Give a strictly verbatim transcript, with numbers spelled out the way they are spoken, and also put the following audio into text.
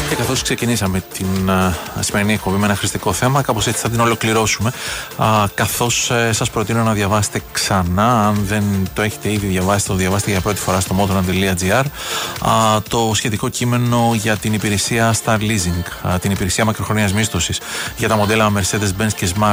Και καθώς ξεκινήσαμε την α, σημερινή εκπομπή με ένα χρηστικό θέμα, κάπως έτσι θα την ολοκληρώσουμε. Α, καθώς ε, σας προτείνω να διαβάσετε ξανά, αν δεν το έχετε ήδη διαβάσει, το διαβάστε για πρώτη φορά στο motoran τελεία gr, α, το σχετικό κείμενο για την υπηρεσία Star Leasing, α, την υπηρεσία μακροχρόνιας μίσθωσης για τα μοντέλα Mercedes-Benz και Smart